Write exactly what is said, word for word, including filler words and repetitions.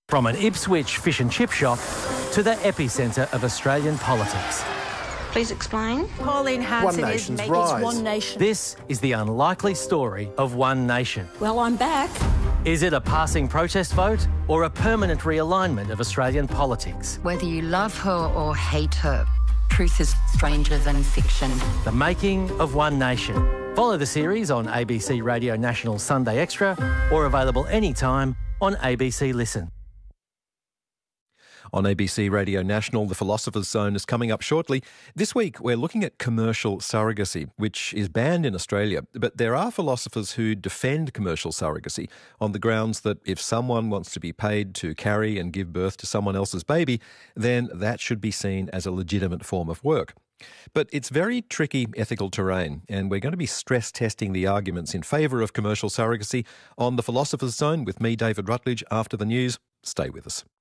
From an Ipswich fish and chip shop to the epicentre of Australian politics. Please explain. Pauline Hanson One is Nation's maybe rise. it's One Nation. This is the unlikely story of One Nation. Well, I'm back. Is it a passing protest vote or a permanent realignment of Australian politics? Whether you love her or hate her, truth is stranger than fiction. The making of One Nation. Follow the series on A B C Radio National Sunday Extra or available anytime on A B C Listen. On A B C Radio National, The Philosopher's Zone is coming up shortly. This week, we're looking at commercial surrogacy, which is banned in Australia. But there are philosophers who defend commercial surrogacy on the grounds that if someone wants to be paid to carry and give birth to someone else's baby, then that should be seen as a legitimate form of work. But it's very tricky ethical terrain, and we're going to be stress testing the arguments in favour of commercial surrogacy on The Philosopher's Zone with me, David Rutledge, after the news. Stay with us.